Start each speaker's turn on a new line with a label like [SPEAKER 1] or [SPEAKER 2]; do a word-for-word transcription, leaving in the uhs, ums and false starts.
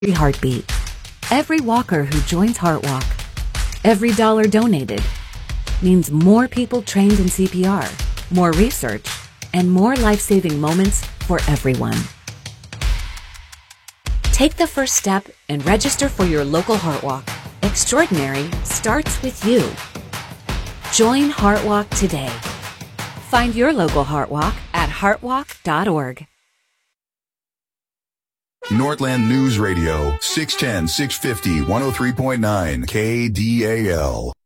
[SPEAKER 1] Every heartbeat, every walker who joins HeartWalk, every dollar donated means more people trained in C P R, more research, and more life-saving moments for everyone. Take the first step and register for your local HeartWalk. Extraordinary starts with you. Join HeartWalk today. Find your local HeartWalk at heartwalk dot org.
[SPEAKER 2] Northland News Radio, six ten, six fifty, one oh three point nine K D A L.